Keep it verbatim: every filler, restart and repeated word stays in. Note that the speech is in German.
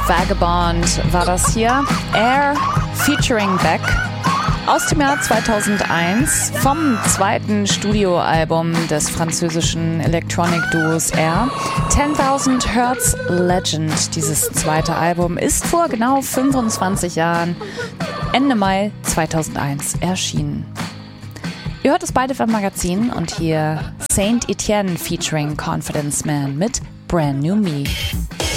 Vagabond war das hier. Air featuring Beck. Aus dem Jahr zweitausendeins vom zweiten Studioalbum des französischen Electronic-Duos Air. zehntausend Hertz Legend, dieses zweite Album, ist vor genau fünfundzwanzig Jahren, Ende Mai zweitausendeins, erschienen. Ihr hört es bei F M Magazin und hier Saint Etienne featuring Confidence Man mit Brand New Me.